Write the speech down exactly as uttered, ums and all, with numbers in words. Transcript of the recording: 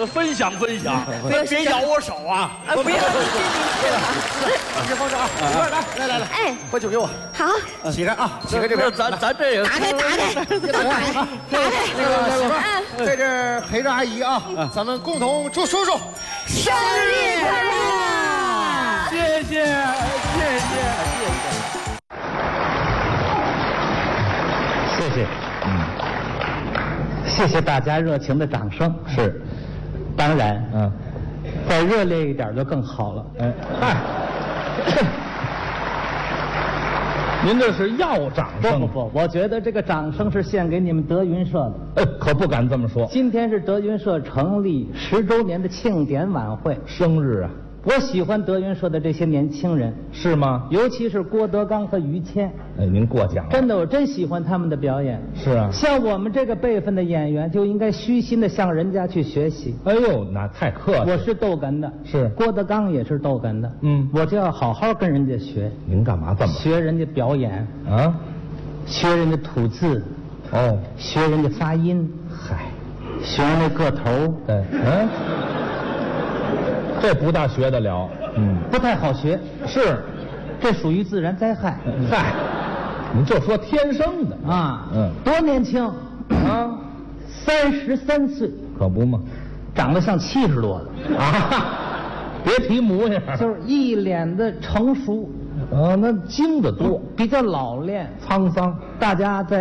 分享分享，别别咬我手啊！ 啊，不要， 放这放这啊！一块来来来来， 哎， 把酒给我。 好， 起开啊！起开这边， 咱咱这个打开，打开，打开，打开。 那个媳妇儿在这儿陪着阿姨啊，咱们共同祝叔叔生日快乐！ 谢谢谢谢谢谢。 谢谢，嗯，谢谢大家热情的掌声。是，当然，嗯，再热烈一点就更好了。哎， 嗨，您这是要掌声？ 不不不，我觉得这个掌声是献给你们德云社的。 哎，可不敢这么说。 今天是德云社成立十周年的庆典晚会， 生日啊？ 我喜欢德云社的这些年轻人， 是吗？ 尤其是郭德纲和于谦。 哎，您过奖了。 真的，我真喜欢他们的表演。 是啊， 像我们这个辈分的演员，就应该虚心的向人家去学习。 哎呦，那太客气。 我是逗哏的， 是郭德纲也是逗哏的， 嗯， 我就要好好跟人家学。 您干嘛这么学人家表演啊？ 学人家吐字， 哦， 学人家发音， 嗨， 学人家个头， 对，嗯，这不大学得了。嗯， 不太好学。 是， 这属于自然灾害。 嗨，你就说天生的啊， 嗯， 多年轻啊， 三十三岁， 可不嘛， 长得像七十多的啊，别提模样， 就是一脸的成熟。 啊，那经的多， 比较老练， 沧桑， 大家在